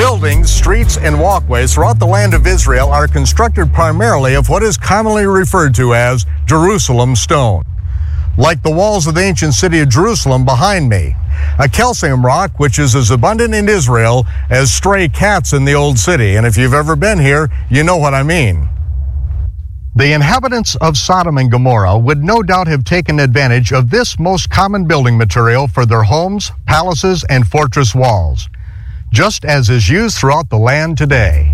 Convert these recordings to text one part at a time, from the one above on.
Buildings, streets, and walkways throughout the land of Israel are constructed primarily of what is commonly referred to as Jerusalem stone. Like the walls of the ancient city of Jerusalem behind me, a calcium rock which is as abundant in Israel as stray cats in the old city. And if you've ever been here, you know what I mean. The inhabitants of Sodom and Gomorrah would no doubt have taken advantage of this most common building material for their homes, palaces, and fortress walls, just as is used throughout the land today.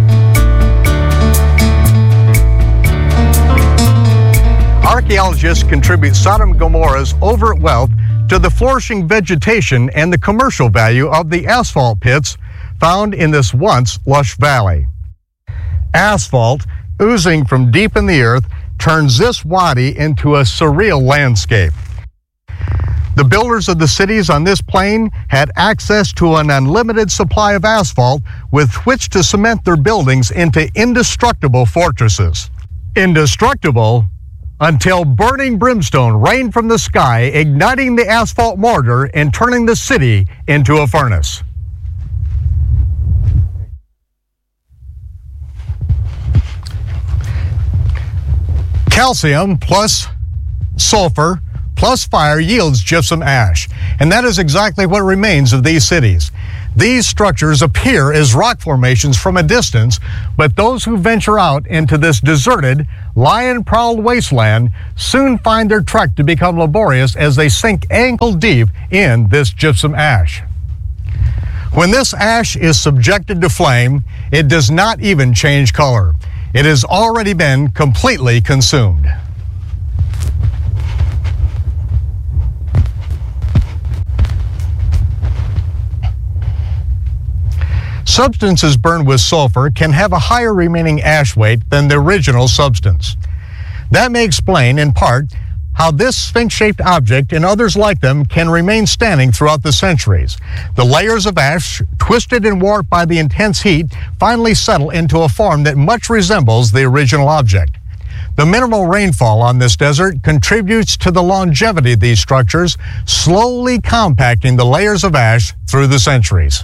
Archaeologists contribute Sodom and Gomorrah's overt wealth to the flourishing vegetation and the commercial value of the asphalt pits found in this once lush valley. Asphalt, oozing from deep in the earth, turns this wadi into a surreal landscape. The builders of the cities on this plain had access to an unlimited supply of asphalt with which to cement their buildings into indestructible fortresses. Indestructible until burning brimstone rained from the sky, igniting the asphalt mortar and turning the city into a furnace. Calcium plus sulfur plus fire yields gypsum ash, and that is exactly what remains of these cities. These structures appear as rock formations from a distance, but those who venture out into this deserted, lion-prowled wasteland soon find their trek to become laborious as they sink ankle deep in this gypsum ash. When this ash is subjected to flame, it does not even change color. It has already been completely consumed. Substances burned with sulfur can have a higher remaining ash weight than the original substance. That may explain, in part, how this sphinx-shaped object and others like them can remain standing throughout the centuries. The layers of ash, twisted and warped by the intense heat, finally settle into a form that much resembles the original object. The minimal rainfall on this desert contributes to the longevity of these structures, slowly compacting the layers of ash through the centuries.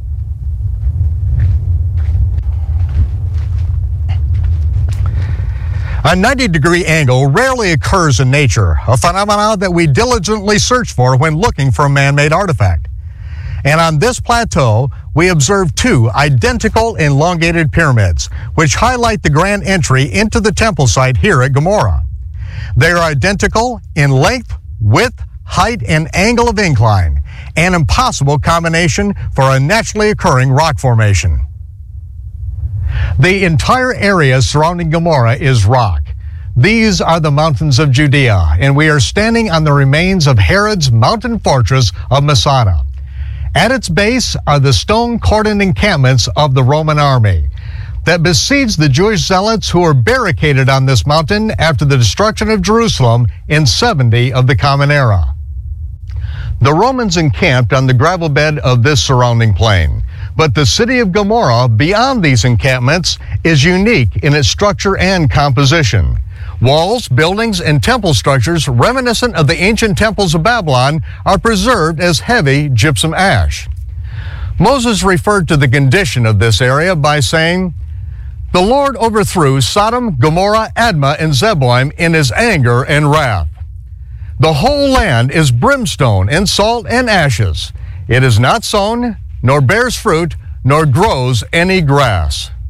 A 90-degree angle rarely occurs in nature, a phenomenon that we diligently search for when looking for a man-made artifact. And on this plateau, we observe two identical elongated pyramids, which highlight the grand entry into the temple site here at Gomorrah. They are identical in length, width, height, and angle of incline, an impossible combination for a naturally occurring rock formation. The entire area surrounding Gomorrah is rock. These are the mountains of Judea, and we are standing on the remains of Herod's mountain fortress of Masada. At its base are the stone cordoned encampments of the Roman army that besieged the Jewish zealots who were barricaded on this mountain after the destruction of Jerusalem in 70 of the Common Era. The Romans encamped on the gravel bed of this surrounding plain. But the city of Gomorrah, beyond these encampments, is unique in its structure and composition. Walls, buildings, and temple structures reminiscent of the ancient temples of Babylon are preserved as heavy gypsum ash. Moses referred to the condition of this area by saying, "The Lord overthrew Sodom, Gomorrah, Admah, and Zeboim in his anger and wrath. The whole land is brimstone and salt and ashes. It is not sown, nor bears fruit, nor grows any grass."